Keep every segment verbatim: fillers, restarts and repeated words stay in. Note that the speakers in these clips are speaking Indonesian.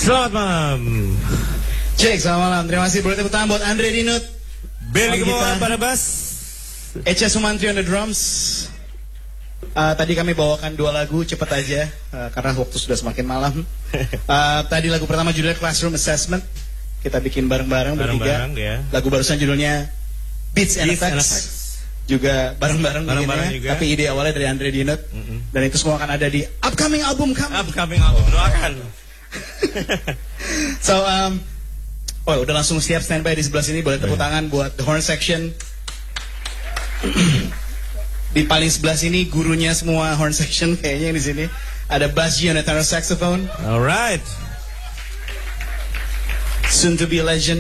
Selamat malam. Cek, selamat malam. Terima kasih. Boleh tepuk tangan buat Andre Dinut, Beli kemauan pada bass, Echa Sumantri on the drums. Uh, tadi kami bawakan dua lagu, cepat aja uh, karena waktu sudah semakin malam. uh, Tadi lagu pertama judulnya Classroom Assessment. Kita bikin bareng-bareng bertiga. ya. Lagu barusan judulnya Beats and Beats and Effects. Effects. Juga bareng-bareng Bareng-bareng bikinnya. juga. Tapi ide awalnya dari Andre Dinut. Mm -mm. Dan itu semua akan ada di upcoming album kami. Upcoming album, doakan. So, um, oh udah langsung siap standby di sebelah sini. Boleh tepuk tangan buat the horn section. Di paling sebelah sini gurunya semua horn section kayaknya yang di sini. Ada bass G on the tenor saxophone. Alright. Soon to be a legend.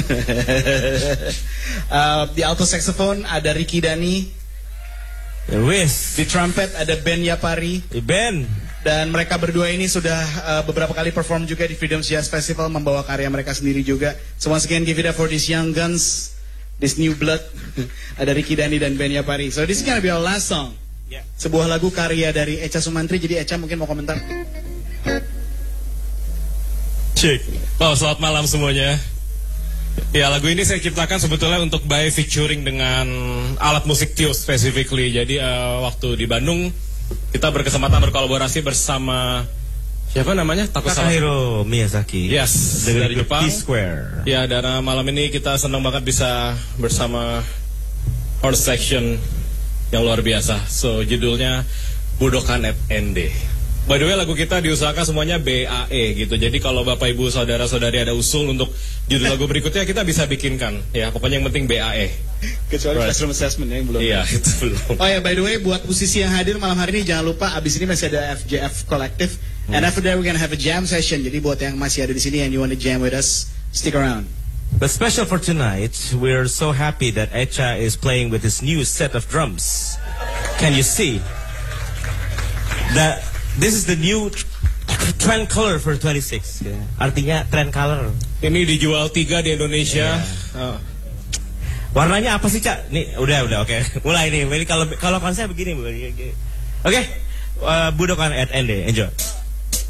uh, di alto saxophone ada Ricky Dani. Wis. Di trumpet ada Ben Yapari. Ben. Dan mereka berdua ini sudah uh, beberapa kali perform juga di Freedom Jazz Festival, membawa karya mereka sendiri juga. So once again give it up for these young guns, this new blood. Ada Ricky Dani dan Ben Yapari. So this is gonna be our last song. Yeah. Sebuah lagu karya dari Echa Sumantri. Jadi Echa mungkin mau komentar. Cik. Oh, selamat malam semuanya. Ya, lagu ini saya ciptakan sebetulnya untuk by featuring dengan alat musik tiup specifically. Jadi uh, waktu di Bandung kita berkesempatan berkolaborasi bersama siapa namanya? Takahiro Miyazaki. Yes, dari, dari grup Jepang. T-Square. Ya, dan uh, malam ini kita senang banget bisa bersama horn section yang luar biasa. So, judulnya Budokan at N D. By the way, lagu kita diusahakan semuanya B A E gitu. Jadi kalau Bapak Ibu Saudara-saudari ada usul untuk judul lagu berikutnya, kita bisa bikinkan. Ya, pokoknya yang penting B A E. Kecuali right. Classroom Assessment ya yang belum. Iya, itu belum. Oh ya, by the way, buat musisi yang hadir malam hari ini jangan lupa abis ini masih ada F J F Collective. Hmm. And after that we're gonna have a jam session. Jadi buat yang masih ada di sini and you want to jam with us, stick around. But special for tonight, we're so happy that Echa is playing with his new set of drums. Can you see that? This is the new trend color for twenty-six. Yeah. Artinya trend color. Ini dijual tiga di Indonesia. Yeah. Oh. Warnanya apa sih, Cak? Nih, udah, udah, oke. Okay. Mulai nih. Ini kalau kalau konsep begini, oke. Okay. Uh, Budokan at N D. Enjoy.